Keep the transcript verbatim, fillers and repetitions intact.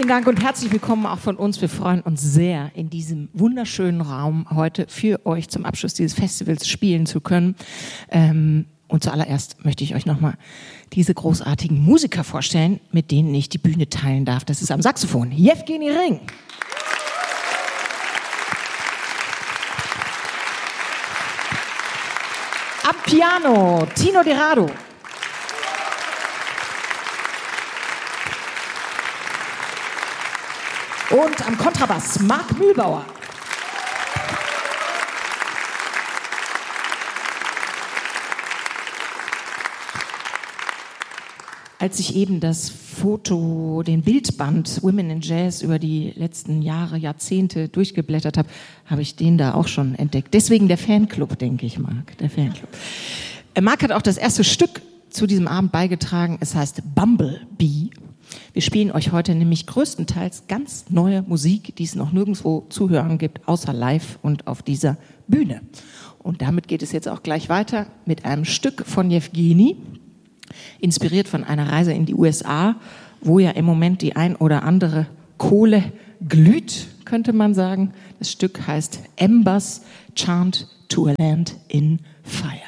Vielen Dank und herzlich willkommen auch von uns. Wir freuen uns sehr, in diesem wunderschönen Raum heute für euch zum Abschluss dieses Festivals spielen zu können. Ähm, und zuallererst möchte ich euch nochmal diese großartigen Musiker vorstellen, mit denen ich die Bühne teilen darf. Das ist am Saxophon Jewgeni Ring. Am Piano Tino De Rado. Und am Kontrabass Marc Mühlbauer. Als ich eben das Foto, den Bildband Women in Jazz über die letzten Jahre, Jahrzehnte durchgeblättert habe, habe ich den da auch schon entdeckt. Deswegen der Fanclub, denke ich, Marc, der Fanclub. Marc hat auch das erste Stück zu diesem Abend beigetragen. Es heißt Bumblebee. Wir spielen euch heute nämlich größtenteils ganz neue Musik, die es noch nirgendwo zu hören gibt, außer live und auf dieser Bühne. Und damit geht es jetzt auch gleich weiter mit einem Stück von Jewgeni, inspiriert von einer Reise in die U S A, wo ja im Moment die ein oder andere Kohle glüht, könnte man sagen. Das Stück heißt Embers Chant to a Land in Fire.